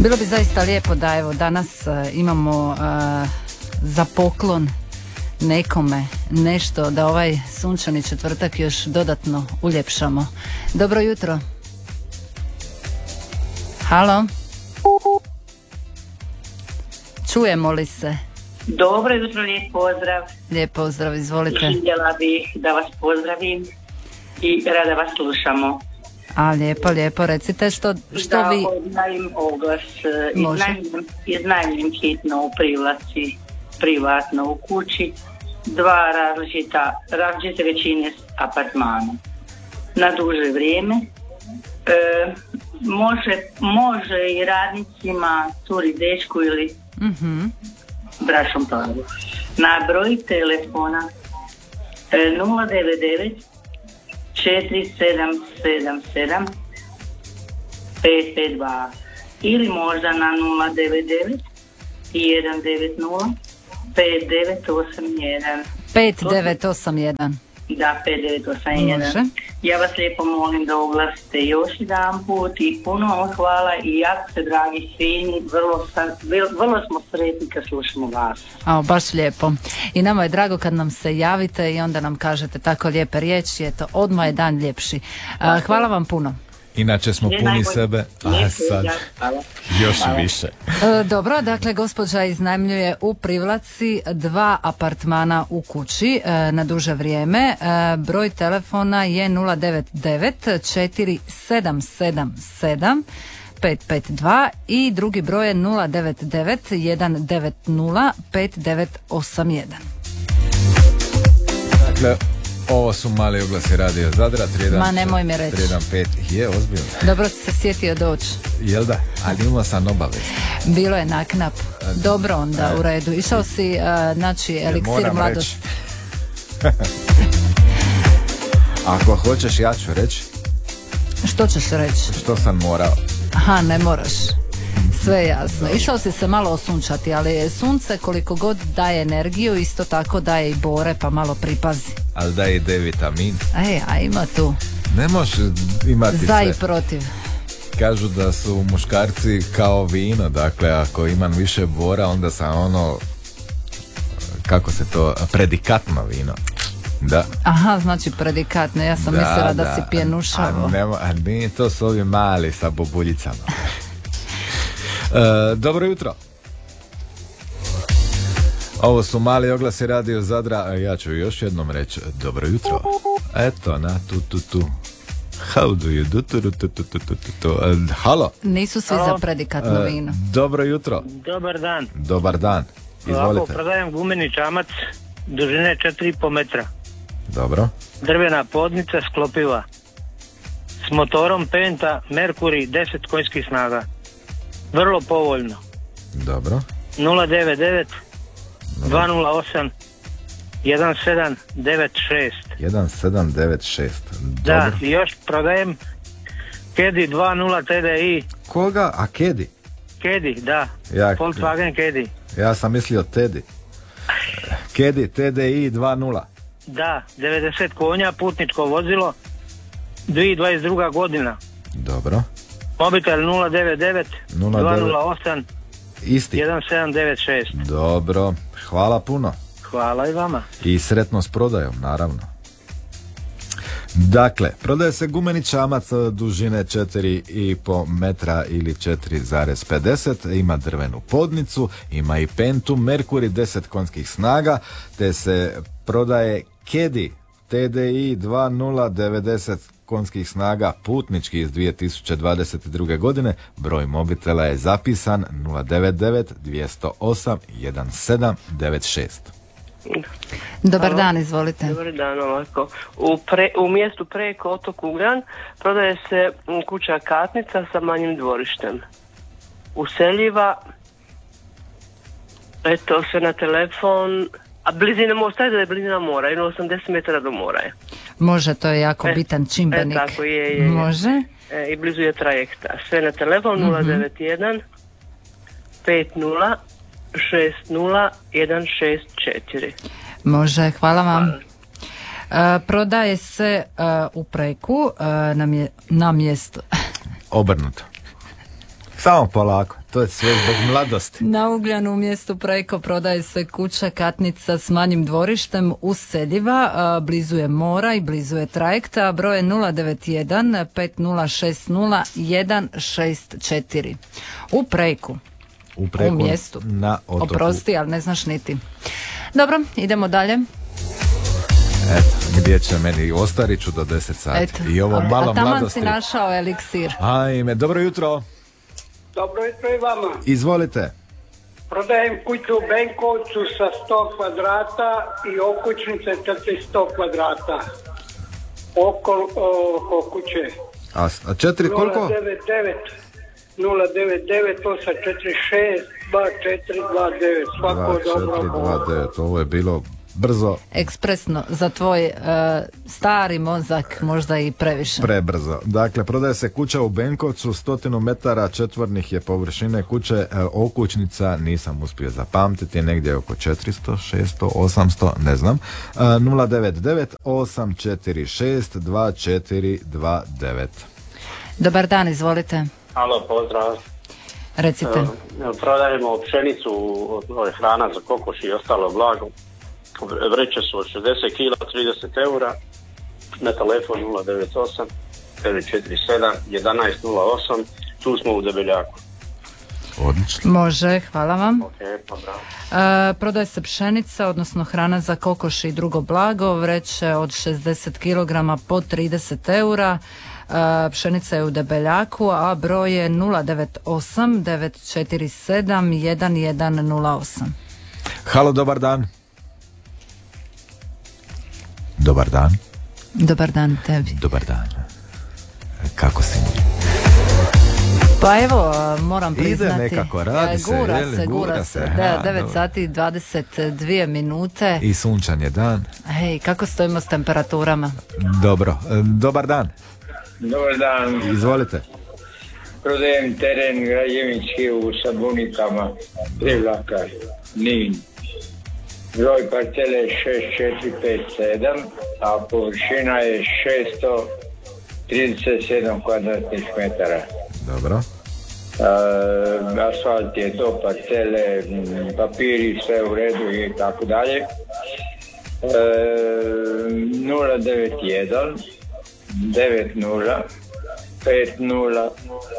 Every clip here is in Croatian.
Bilo bi zaista lijepo da evo danas imamo za poklon nekome nešto, da ovaj sunčani četvrtak još dodatno uljepšamo. Dobro jutro. Halo. Čujemo li se? Dobro jutro, lijep pozdrav. Lijep pozdrav, izvolite. Željela bih da vas pozdravim i rada vas slušamo. A lijepo, recite što da vi... odnajim oglas, iznajmim hitno u Privlaci, privatno u kući, dva različite većine apartmana. Na duže vrijeme. Može i radnicima, curi, dečku ili brašnom paru. Na broj telefona 099 4777 552 ili možda na 099 190 5981 5981. Da, 5981. Može. Ja vas lijepo molim da oglasite još jedan put i puno vam hvala i jako ste dragi fini, vrlo smo sretni kad slušamo vas. Baš lijepo. I nama je drago kad nam se javite i onda nam kažete tako lijepe riječi, eto, odmah je dan ljepši. Hvala vam puno. Inače smo puni sebe, a sad još i više. Dobro, dakle, gospođa iznajmljuje u Privlaci 2 apartmana u kući na duže vrijeme. Broj telefona je 099 4777 552 i drugi broj je 099 190 5981. Dakle, ovo su mali oglasi Radio Zadra, 315. Ma nemoj mi reći. 315, je ozbiljno. Dobro si se sjetio doći. Jel da? Ali imao sam obavez. Bilo je naknap. Dobro onda, u redu. Išao si, znači, eliksir mladosti. Ako hoćeš, ja ću reći. Što ćeš reći? Što sam morao. Aha, ne moraš. Sve jasno. Išao si se malo osunčati, ali sunce koliko god daje energiju, isto tako daje i bore, pa malo pripazi. Ali daje i D vitamin. A ima tu. Ne može imati za i protiv. Kažu da su muškarci kao vino, dakle ako imam više bora, onda sam ono, kako se to, predikatno vino. Da. Aha, znači predikatno, ja sam mislila da si pjenušavo. A nije, to su ovi mali sa bobuljicama. Dobro jutro. Ovo su mali oglasi Radio Zadra, ja ću još jednom reći dobro jutro. Eto, na tu. How do you do? Halo. Nisu svi za predikatno vino. Dobro jutro. Dobar dan. Dobar dan. Izvolite. Ovako, prodajem gumeni čamac dužine 4,5 metra. Dobro. Drvena podnica sklopiva. S motorom Penta Mercury 10 konjskih snaga. Vrlo povoljno. Dobro. 099 208 1796. 1796. Da, i još prodajem Caddy 2.0 TDI. Koga? A Caddy? Caddy, da. Volkswagen Caddy. Ja sam mislio Teddy. Caddy TDI 2.0. Da, 90 konja, putničko vozilo, 2022. godina. Dobro. Mobitel 099 208 isti 1796. Dobro, hvala puno. Hvala i vama. I sretno s prodajom, naravno. Dakle, prodaje se gumeni čamac dužine 4,5 metra ili 4,50, ima drvenu podnicu, ima i Pentu Mercury 10 konjskih snaga, te se prodaje Caddy TDI 2.0 90 konjskih snaga putnički iz 2022. godine. Broj mobitela je zapisan 099 208 1796. Dobar dan, izvolite. Dobar dan, ovako. U mjestu preko otok Ugljan prodaje se kuća katnica sa manjim dvorištem. Useljiva, eto, sve na telefon, a blizina mosta, da je blizina mora, 80 metara do mora je. Može, to je jako bitan čimbenik. Tako je. Može. I blizu je trajekta. Sve na telefon 091 50 60 164. Može, hvala vam. Prodaje se u Preku na mjestu. Obrnuto. Samo polako, to je sve zbog mladosti. Na Ugljanu u mjestu Preko prodaje se kuća katnica s manjim dvorištem useljiva, blizu je mora i blizu je trajekta, broj je 091 5060 164. U Preku. U Preku, u mjestu. Na otoku. Oprosti, ali ne znaš niti. Dobro, idemo dalje. Eto, gdje će meni Ostariću do 10 sati. Eto. I ovo malo A taman mladosti. si našao eliksir. Ajme, dobro jutro. Dobro jutro i vama. Izvolite. Prodajem kuću u Benkovcu sa 100 kvadrata i okućnice 100 kvadrata. Oko kuće. A 4 koliko? 099 846 2429. Svako dobro. 2429, ovo je bilo brzo, Ekspresno, za tvoj stari mozak možda i previše. prebrzo. Dakle, prodaje se kuća u Benkovcu, 100 metara četvornih je površine kuće, okućnica nisam uspio zapamtiti, negdje oko 400, 600, 800, ne znam. 099 846 2429. Dobar dan, izvolite. Alo, pozdrav. Recite. Prodajemo pšenicu, hrana za kokoš i ostalo blago. Vreće su od 60 kg, 30 eura. Na telefon 098 947 1108. Tu smo u Debeljaku. Odlično. Može, hvala vam. Ok, pozdrav. Prodaje se pšenica, odnosno hrana za kokoš i drugo blago, vreće od 60 kg po 30 eura. Pšenica je u Debeljaku, a broj je 098 947 1108. Halo, dobar dan. Dobar dan. Dobar dan tebi. Dobar dan. Kako si? Pa evo, moram priznati. Ide nekako, radi se, Gura se. Da, 9 sati i 22 minute. I sunčan je dan. Hej, kako stojimo s temperaturama? Dobro. Dobar dan. Dobar dan, Izvolite. prodajem teren građevinski u Sabunikama, Privlaka, Nin. Broj parcele je 6457, a površina je 637 kvadratnih metara. Dobro. Asfalt je do parcele, papiri, sve u redu i tako dalje. 091 90 50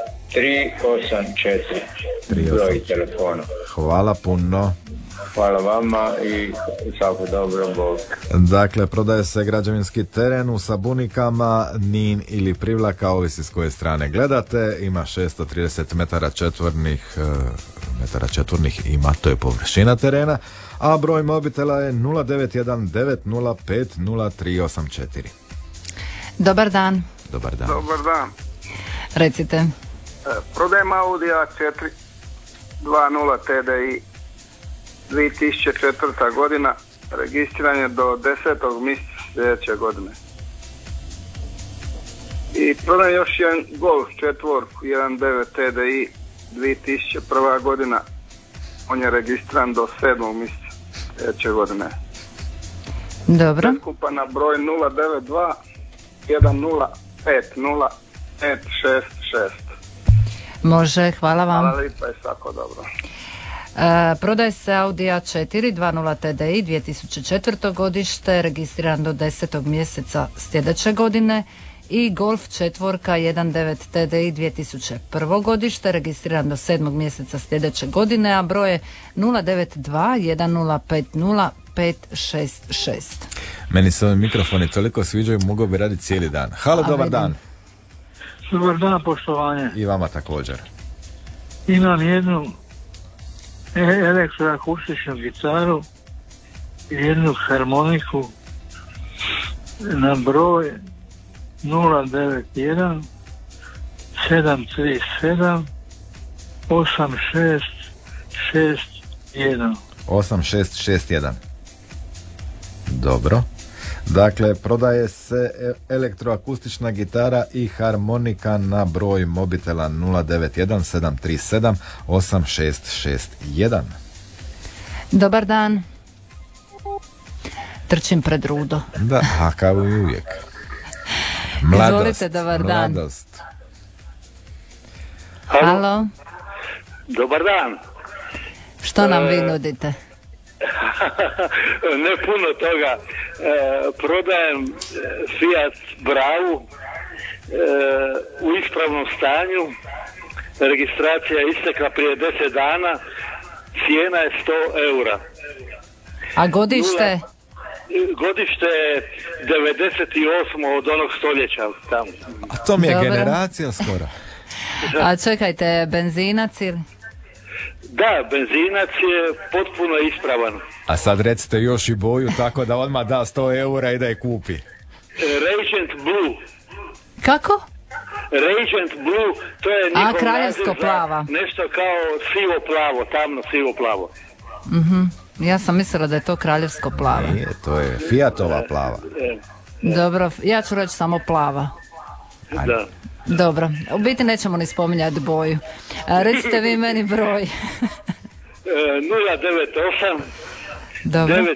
384 broj telefona. Hvala puno. Hvala vama i svako dobro, Bog. Dakle, prodaje se građevinski teren u Sabunikama, Nin ili Privlaka, ovisi s koje strane gledate. Ima 630 metara četvornih ima, to je površina terena, a broj mobitela je 091 905 0384. Dobar dan. Dobar dan. Dobar dan. Recite. Prodajem Audi A4 2.0 TDI 2004. godina, registriran je do 10. mjeseca sljedeće godine. I prodajem još jedan Golf četvorku 1.9 TDI 2001. godina, on je registriran do 7. mjeseca sljedeće godine. Dobro. Skupa na broj 092 1050 566. Može, hvala vam. Hvala lipa i svako dobro. Prodaje se Audi A4 2.0 TDI 2004. godište, registriran do 10. mjeseca sljedeće godine, i Golf četvorka 1.9 TDI 2001. godište, registriran do 7. mjeseca sljedeće godine, a broj je 092 1050 566. Meni se ovi mikrofoni toliko sviđaju, mogao bi raditi cijeli dan. Halo, dobar dan. Dobar dan, poštovanje. I vama također. Imam jednu elektroakustičnu gitaru i jednu harmoniku na broj 091 737 8661. 8661. Dobro. Dakle, prodaje se elektroakustična gitara i harmonika na broj mobitela 091 737 8661. Dobar dan. Trčim pred rudo. Da, a kao i uvijek. Mladost. Izvolite, dobar dan. Mladost. Halo. Dobar dan. Što nam vi nudite? Ne puno toga. Prodajem Fiat Bravu u ispravnom stanju. Registracija istekla prije 10 dana. Cijena je 100 eura. A godište? Godište je 98. od onog stoljeća tamo. A to mi je Dobro. generacija skoro. A čekajte, benzinac ili? Da, benzinac je potpuno ispravan. A sad recite još i boju tako da odmah da 100 eura i da je kupi. Regent Blue. Kako? Regent Blue, to je njihov kraljevsko naziv za plava. nešto kao sivo plavo, tamno sivo plavo. Ja sam mislila da je to kraljevsko plava. Nije, to je Fiatova plava. Dobro, ja ću reći samo plava. Da. Dobro, u biti nećemo ni spominjati boju. Recite vi meni broj. 098 Dobro, 931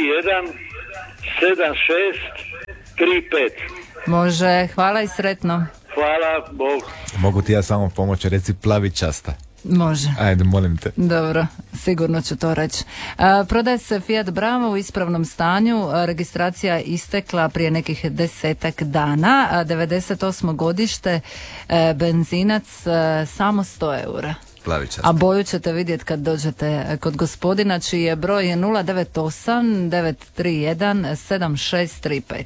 7635. može, hvala i sretno. Hvala, Bog. Mogu ti ja samo pomoći, reci plavičasta. Može. Ajde, molim te. Dobro, sigurno ću to reći. Prodaje se Fiat Bravo u ispravnom stanju, registracija istekla prije nekih 10 dana, 98. godište, benzinac samo 100 eura. Plavičasta. A boju ćete vidjeti kad dođete kod gospodina, čiji je broj 098 931 7635.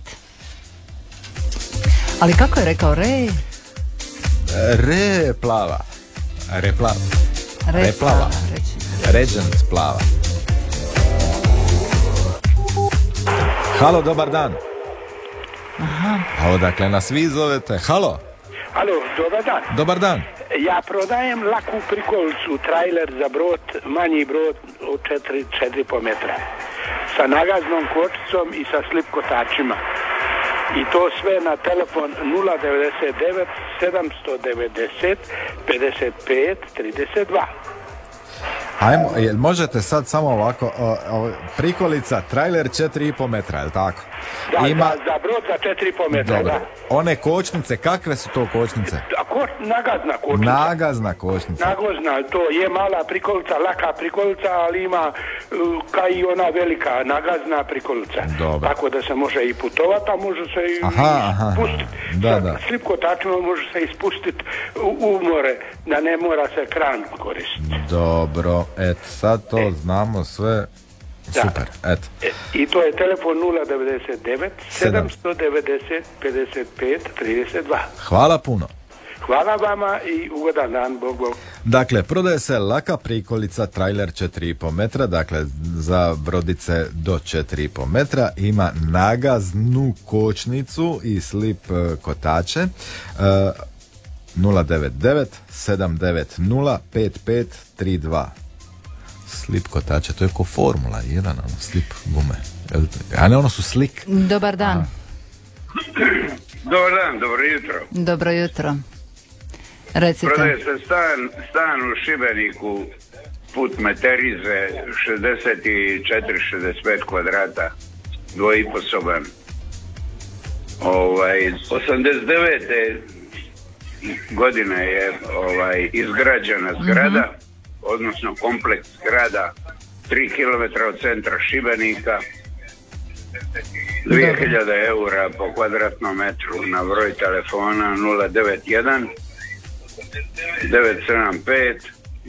Ali kako je rekao, Replava. Replava. Replava. Regent plava. Halo, dobar dan. A odakle nas vi zovete? Halo, Alo, dobar dan. dobar dan. Ja prodajem laku prikolicu, trailer za brod, manji brod od 4,5 metra. Sa nagaznom kočicom i sa slip kotačima. I to sve na telefon 099 790 55 32. Ajmo, jel možete sad samo ovako, prikolica, trailer 4,5 metra, je li tako? Da, za brod za 4,5 metra, Dobro. da. One kočnice, kakve su to kočnice? Nagazna kočnica. Nagazna kočnica. Nagozna, to je mala prikolica, laka prikolica, ali ima kao i ona velika nagazna prikolica. Dobro. Tako da se može i putovati, a može se i spustiti. Da. Slip kotačima može se ispustiti u more, da ne mora se kran koristiti. Dobro, eto, sad to znamo sve. Da. Super, eto. I to je telefon 099 790 55 32. Hvala puno. Hvala vama i ugodan dan, Bog. Dakle, prodaje se laka prikolica, trailer 4,5 metra, dakle za brodice do 4,5 metra, ima nagaznu kočnicu i slip kotače. 099 790 5532. Slip kotače, to je ko Formula 1, ono, slip gume. A ne, ono su slik. Dobar dan. Dobar dan, dobro jutro. Dobro jutro. Recite. Prodaje se stan u Šibeniku, put Meterize, 64-65 kvadrata, dvojiposoban. 89. godine je izgrađena zgrada, odnosno kompleks zgrada, 3 km od centra Šibenika, 2000 eura po kvadratnom metru, na broj telefona 091 975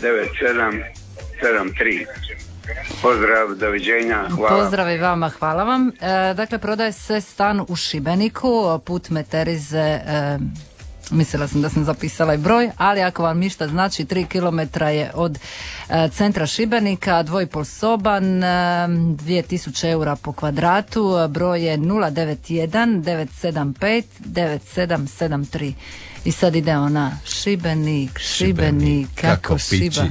9773. Pozdrav, doviđenja, hvala. Pozdrav i vama, hvala vam. Dakle, prodaje se stan u Šibeniku, put Meterize, mislila sam da sam zapisala i broj, ali ako vam ništa znači, 3 km je od centra Šibenika, dvojpol soban, 2000 eura po kvadratu, broj je 091 975 9773. I sad ide ona, Šibenik, kako Šibenik.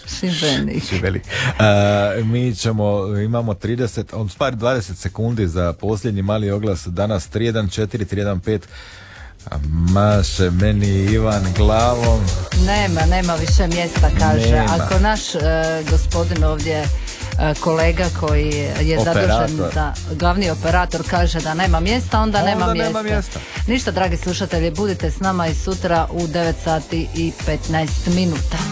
Mi imamo 20 sekundi za posljednji mali oglas danas. 314 315. Maše meni Ivan glavom. Nema više mjesta, kaže. Nema. Ako naš gospodin ovdje, kolega koji je zadužen za glavni operator, kaže da nema mjesta, onda nema mjesta. Ništa, dragi slušatelji, budite s nama i sutra u 9 sati i 15 minuta.